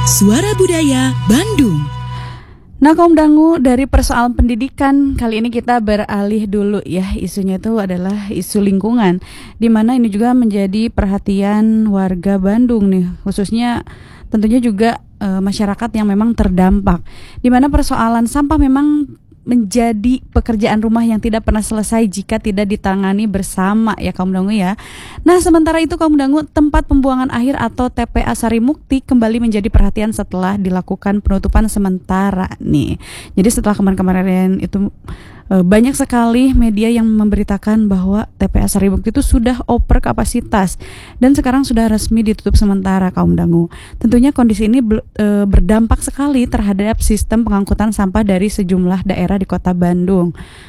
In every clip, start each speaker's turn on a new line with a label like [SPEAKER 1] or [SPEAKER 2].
[SPEAKER 1] Suara Budaya Bandung.
[SPEAKER 2] Nah, kaum dangu, dari persoalan pendidikan kali ini kita beralih dulu ya. Isunya itu adalah isu lingkungan, di mana ini juga menjadi perhatian warga Bandung nih, khususnya tentunya juga masyarakat yang memang terdampak, di mana persoalan sampah memang menjadi pekerjaan rumah yang tidak pernah selesai jika tidak ditangani bersama ya kaum dangu ya. Nah, sementara itu kaum dangu, tempat pembuangan akhir atau TPA Sarimukti kembali menjadi perhatian setelah dilakukan penutupan sementara nih. Jadi setelah kemarin-kemarin itu banyak sekali media yang memberitakan bahwa TPA Sarimukti itu sudah over kapasitas dan sekarang sudah resmi ditutup sementara kaum dangu. Tentunya kondisi ini berdampak sekali terhadap sistem pengangkutan sampah dari sejumlah daerah di Kota Bandung.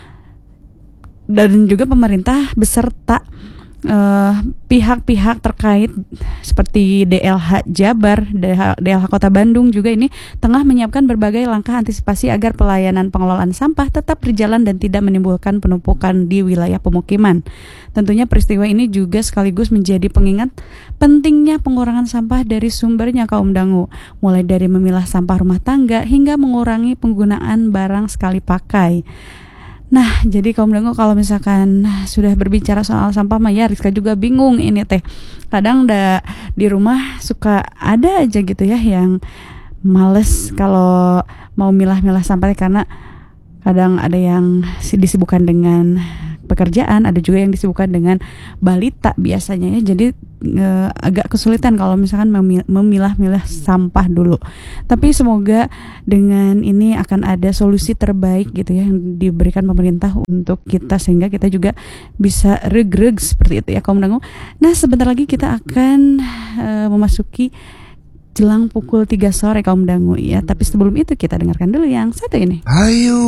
[SPEAKER 2] Dan juga pemerintah beserta pihak-pihak terkait seperti DLH Jabar, DLH Kota Bandung juga ini tengah menyiapkan berbagai langkah antisipasi agar pelayanan pengelolaan sampah tetap berjalan dan tidak menimbulkan penumpukan di wilayah pemukiman. Tentunya peristiwa ini juga sekaligus menjadi pengingat pentingnya pengurangan sampah dari sumbernya kaum dangu, mulai dari memilah sampah rumah tangga hingga mengurangi penggunaan barang sekali pakai. Nah, jadi kaum dangu, kalau misalkan sudah berbicara soal sampah mah ya Rizka juga bingung ini teh. Kadang di rumah suka ada aja gitu ya yang males kalau mau milah-milah sampah karena kadang ada yang disibukkan dengan pekerjaan, ada juga yang disibukkan dengan balita biasanya ya. Jadi agak kesulitan kalau misalkan memilah-milah sampah dulu. Tapi semoga dengan ini akan ada solusi terbaik gitu ya yang diberikan pemerintah untuk kita, sehingga kita juga bisa regreg seperti itu ya kaum dangu. Nah, sebentar lagi kita akan memasuki jelang pukul 3 sore kaum dangu ya. Tapi sebelum itu kita dengarkan dulu yang satu ini.
[SPEAKER 3] Ayo